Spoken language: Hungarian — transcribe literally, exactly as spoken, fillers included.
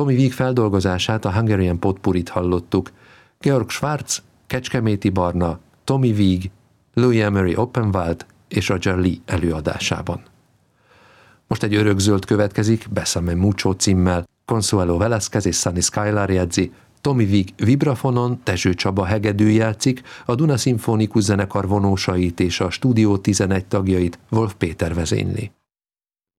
Tommy Wiig feldolgozását, a Hungarian Potpourrit hallottuk. Georg Schwarz, Kecskeméti Barna, Tommy Wiig, Louis Emery Oppenwald és Roger Lee előadásában. Most egy örökzöld következik, Bésame mucho címmel, Consuelo Velázquez és Sunny Skylar jegyzi, Tommy Wiig vibrafonon, Tezső Csaba hegedű játszik, a Duna Szimfonikus Zenekar vonósait és a Stúdió tizenegy tagjait Wolf Péter vezényli.